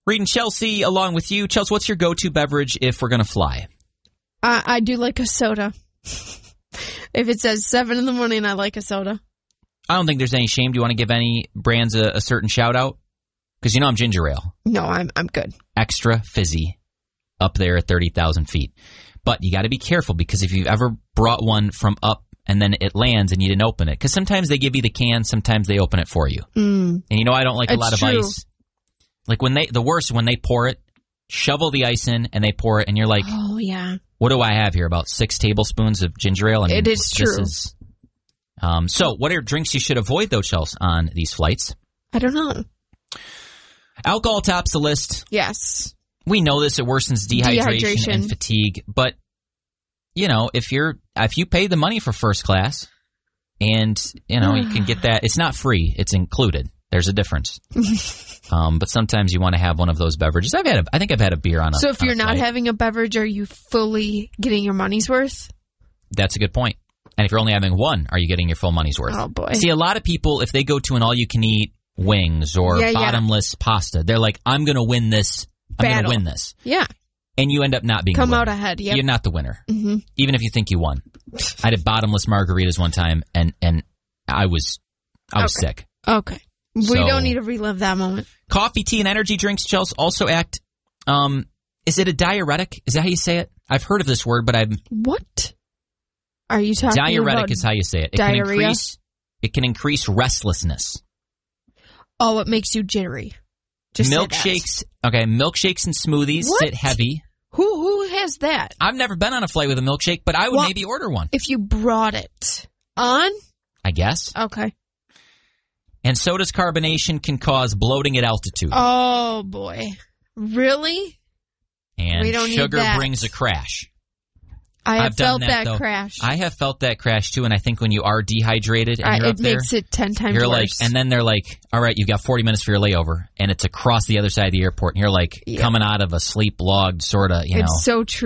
Reed and Chelsea along with you. Chelsea, what's your go-to beverage if we're going to fly? I do like a soda. If it says 7 in the morning, I like a soda. I don't think there's any shame. Do you want to give any brands a certain shout-out? Because you know I'm ginger ale. No, I'm good. Extra fizzy up there at 30,000 feet. But you got to be careful because if you've ever brought one from up and then it lands and you didn't open it, because sometimes they give you the can, sometimes they open it for you. And you know I don't like a lot of ice. Like when the worst when they pour it, shovel the ice in and they pour it and you're like, oh yeah, what do I have here? About 6 tablespoons of ginger ale? I mean, it is true. So what are drinks you should avoid though, Chelsea, on these flights? I don't know. Alcohol tops the list. Yes. We know this, it worsens dehydration and fatigue, but you know, if you pay the money for first class and you know, you can get that, it's not free, it's included. There's a difference. But sometimes you want to have one of those beverages. I think I've had a beer on a So if you're not flight. having a beverage, are you fully getting your money's worth? That's a good point. And if you're only having one, are you getting your full money's worth? Oh boy. See, a lot of people, if they go to an all-you-can-eat wings or bottomless pasta, they're like, I'm going to win this. I'm going to win this. Yeah. And you end up not being Come the winner. out ahead. Yep. You're not the winner. Mm-hmm. Even if you think you won. I did bottomless margaritas one time, and I was sick. Okay. We don't need to relive that moment. Coffee, tea, and energy drinks, Chelsea, also act, is it a diuretic? Is that how you say it? I've heard of this word, but What? Are you talking diuretic about is how you say it. diarrhea? It can increase restlessness. Oh, it makes you jittery. Just milkshakes. Okay, milkshakes and smoothies sit heavy. Who has that? I've never been on a flight with a milkshake, but I would maybe order one. If you brought it on? I guess. Okay. And soda's carbonation can cause bloating at altitude. Oh, boy. Really? And we don't sugar need that. brings a crash. I have felt that though. crash. I have felt that crash, too, and I think when you are dehydrated and you're up there, it makes it 10 times you're worse. like, and then they're like, all right, you've got 40 minutes for your layover, and it's across the other side of the airport, and you're like coming out of a sleep-logged sort of, you know. It's so true.